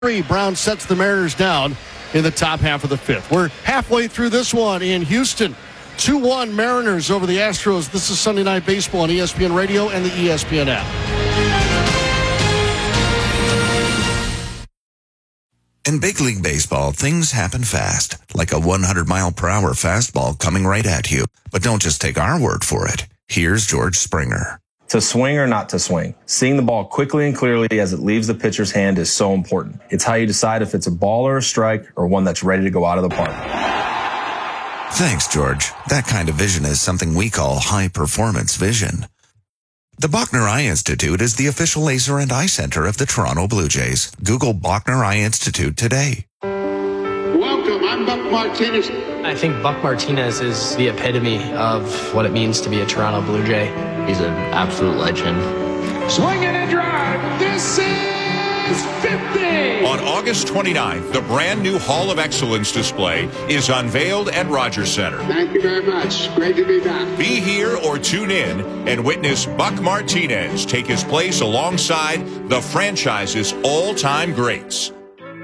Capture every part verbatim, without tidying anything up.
Brown sets the Mariners down in the top half of the fifth. We're halfway through this one in Houston. two one Mariners over the Astros. This is Sunday Night Baseball on E S P N Radio and the E S P N app. In big league baseball, things happen fast, like a one hundred mile per hour fastball coming right at you. But don't just take our word for it. Here's George Springer. To swing or not to swing, seeing the ball quickly and clearly as it leaves the pitcher's hand is so important. It's how you decide if it's a ball or a strike or one that's ready to go out of the park. Thanks, George. That kind of vision is something we call high-performance vision. The Bachner Eye Institute is the official laser and eye center of the Toronto Blue Jays. Google Bachner Eye Institute today. Welcome, I'm Buck Martinez. I think Buck Martinez is the epitome of what it means to be a Toronto Blue Jay. He's an absolute legend. Swing and a drive. This is fifty. On August twenty-ninth, the brand new Hall of Excellence display is unveiled at Rogers Center. Thank you very much. Great to be back. Be here or tune in and witness Buck Martinez take his place alongside the franchise's all-time greats.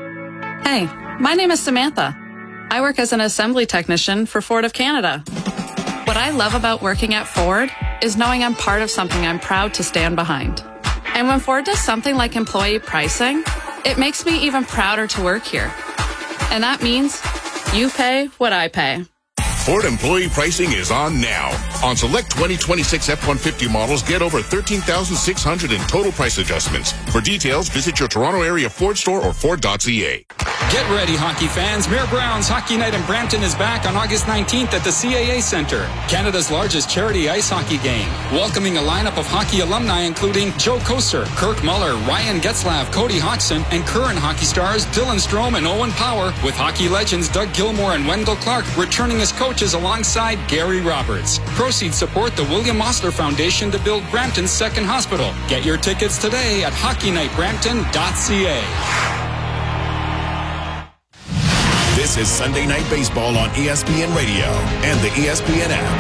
Hey, my name is Samantha. I work as an assembly technician for Ford of Canada. What I love about working at Ford is knowing I'm part of something I'm proud to stand behind. And when Ford does something like employee pricing, it makes me even prouder to work here. And that means you pay what I pay. Ford employee pricing is on now. On select twenty twenty-six F one fifty models, get over thirteen thousand six hundred in total price adjustments. For details, visit your Toronto area Ford store or Ford dot C A. Get ready, hockey fans. Mayor Brown's Hockey Night in Brampton is back on August nineteenth at the C A A Centre, Canada's largest charity ice hockey game. Welcoming a lineup of hockey alumni including Joe Koser, Kirk Muller, Ryan Getzlav, Cody Hodgson, and current hockey stars Dylan Strome and Owen Power, with hockey legends Doug Gilmour and Wendell Clark returning as coaches alongside Gary Roberts. Proceeds support the William Osler Foundation to build Brampton's second hospital. Get your tickets today at hockey night brampton dot c a. This is Sunday Night Baseball on E S P N Radio and the E S P N app.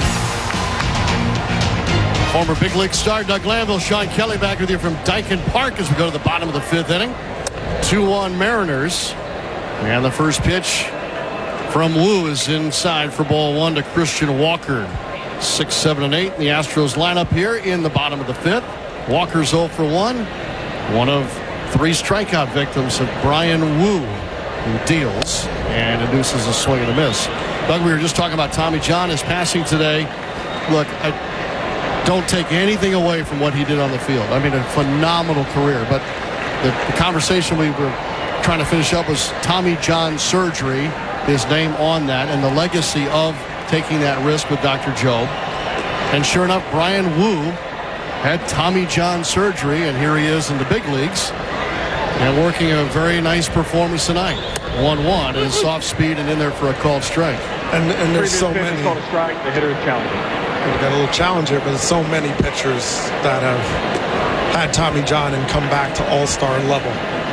Former big league star Doug Glanville, Sean Kelly back with you from Dyken Park as we go to the bottom of the fifth inning. two one Mariners. And the first pitch from Wu is inside for ball one to Christian Walker. Six, seven, and eight. The Astros lineup here in the bottom of the fifth. Walker's oh for one. One of three strikeout victims of Brian Wu, who deals and induces a swing and a miss. Doug, we were just talking about Tommy John, his passing today. Look, I don't take anything away from what he did on the field. I mean, a phenomenal career. But the, the conversation we were trying to finish up was Tommy John surgery, his name on that, and the legacy of taking that risk with Doctor Joe. And sure enough, Brian Wu had Tommy John surgery, and here he is in the big leagues and working a very nice performance tonight. one one and soft speed and in there for a called strike. And, and there's so many. Called a strike. The hitter is challenging. We've got a little challenge here, but there's so many pitchers that have had Tommy John and come back to all-star level.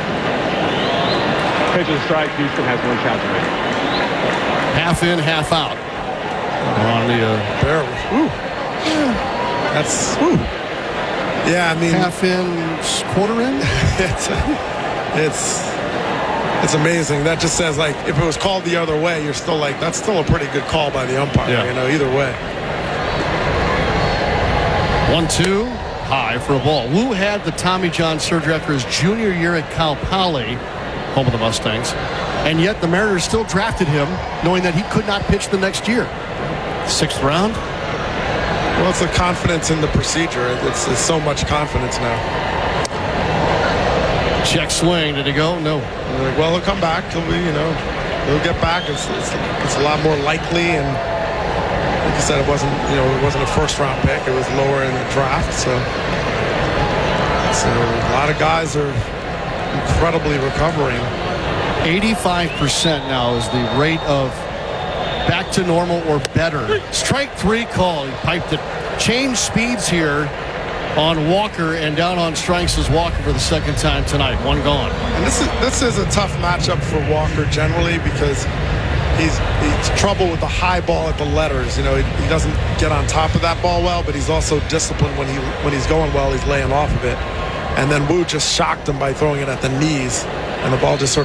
Pitch of the strike. Houston has one challenge. Half in, half out. On the uh, barrel. Ooh. Yeah. That's. Ooh. Yeah, I mean, half in, quarter in. it's, it's it's amazing. That just says, like, if it was called the other way, you're still like, that's still a pretty good call by the umpire. Yeah. You know, either way. One two, high for a ball. Wu had the Tommy John surgery after his junior year at Cal Poly, home of the Mustangs, and yet the Mariners still drafted him, knowing that he could not pitch the next year. Sixth round. Well, it's the confidence in the procedure. It's, it's so much confidence now. Check swing. Did he go? No. Like, well, he'll come back. He'll be, you know, he'll get back. It's, it's, it's a lot more likely. And like you said, it wasn't, you know, it wasn't a first round pick. It was lower in the draft. So, so a lot of guys are incredibly recovering. eighty-five percent now is the rate of back to normal or better. Strike three call. He piped it. Change speeds here on Walker, and down on strikes is Walker for the second time tonight. One gone. And this is this is a tough matchup for Walker generally because he's he's trouble with the high ball at the letters. You know, he, he doesn't get on top of that ball well, but he's also disciplined when he when he's going well. He's laying off of it. And then Wu just shocked him by throwing it at the knees. and the ball just sort